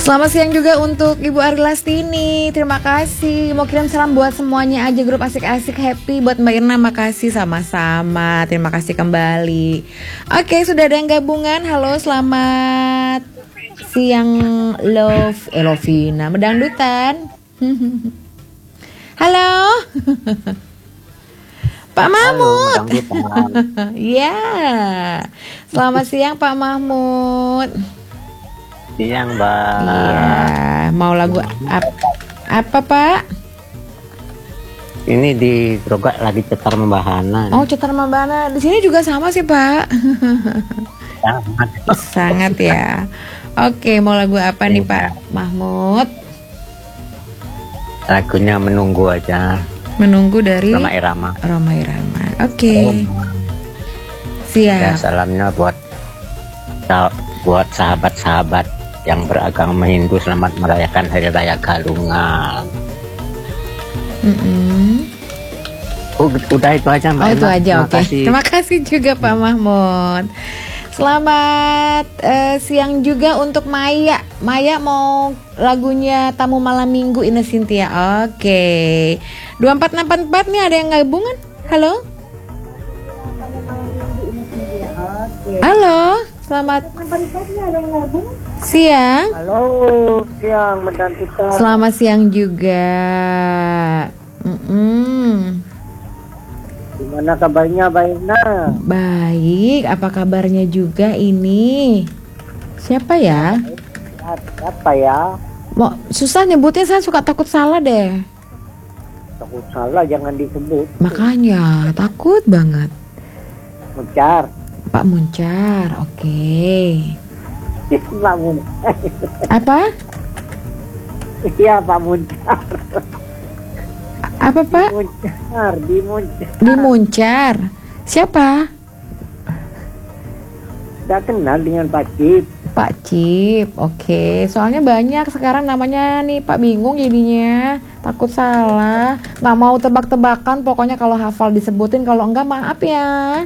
Selamat siang juga untuk Ibu Ari Lastini. Terima kasih. Mau kirim salam buat semuanya aja grup asik-asik happy. Buat Mbak Irna makasih sama-sama. Terima kasih kembali. Oke, sudah ada yang gabungan. Halo, selamat siang Lovina Medangdutan. Halo. Pak Mahmud. Ya. Selamat siang Pak Mahmud. Siang, Mbak. Iya, mau lagu apa Pak? Ini di Grogak lagi Cetar Membahana. Oh, Cetar Membahana. Di sini juga sama sih, Pak. Sangat ya. Oke, mau lagu apa nih, Pak Mahmud? Lagunya Menunggu aja. Menunggu dari Roma Irama. Roma Irama. Oke. Siap. Ya, salamnya buat sahabat-sahabat yang beragama Hindu, selamat merayakan Hari Raya Galungan. Udah itu aja Mbak. Oh, itu aja, oke. Terima kasih juga Pak Mahmud. Selamat siang juga untuk Maya. Maya mau lagunya Tamu Malam Minggu Ine Cynthia. Oke. 2484 nih ada yang gabungan. Halo. Halo. Selamat siang. Halo, siang Medangdutan. Selamat siang juga. Gimana kabarnya, Mbak Irna? Baik, apa kabarnya juga ini? Siapa ya? Apa ya? Mau susah nyebutnya, saya suka takut salah deh. Takut salah jangan disebut. Makanya takut banget. Muncar. Pak Muncar, oke. Pak Muncar. Apa? Iya, Pak Muncar. Apa Pak? Di Muncar. Di Muncar. Siapa? Tidak kenal dengan Pak Cip. Pak Cip, oke. Soalnya banyak sekarang namanya nih Pak, bingung jadinya. Takut salah. Nggak mau tebak-tebakan, pokoknya kalau hafal disebutin, kalau enggak maaf ya.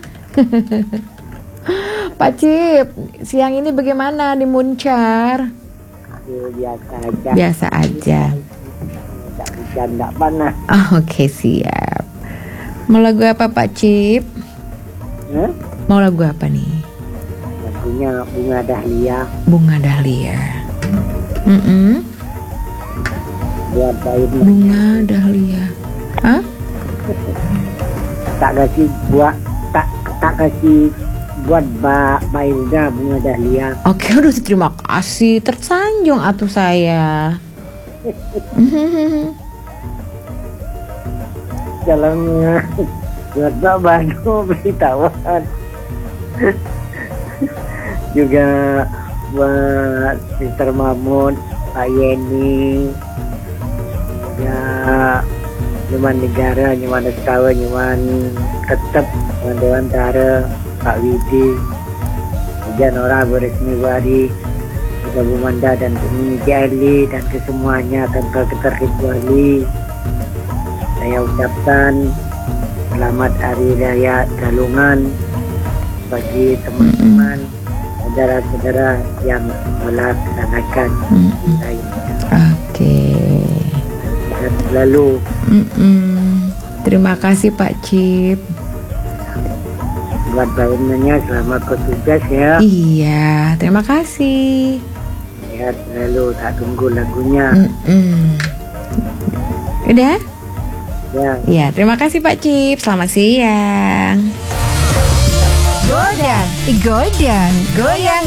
Pak Cip, siang ini bagaimana di Muncar? Biasa aja. Biasa aja. Tidak hujan, tidak panas. Oke, siap. Mau lagu apa Pak Cip? Mau lagu apa nih? Lagunya Bunga Dahlia. Bunga Dahlia. Buat bayi. Bunga Dahlia. Hah? Tak kasih buat Mbak Irna Bunga Dahlia. Oke, udah terima kasih. Tersanjung atuh saya. Jalannya buat Mbak Banu beritahuan. Juga buat Mr. Mahmud, Pak Yeni, ya Nyuman Negara, Nyuman Sekawa, Nyuman Tetep, Nyuman Dewantara, Pak Widi, Hujan Ora, Beresmi Wari, juga Bu Manda dan Bumi Jali, dan kesemuanya tanpa keterkecuali saya ucapkan selamat Hari Raya Galungan bagi teman-teman, saudara-saudara yang melaksanakan Oke. Sehat selalu. Terima kasih Pak Cip. Buat bayinya selamat bertugas ya. Iya, terima kasih. Sehat selalu, tak tunggu lagunya. Udah? Ya. Iya, terima kasih Pak Cip. Selamat siang. Goyang, goyang, goyang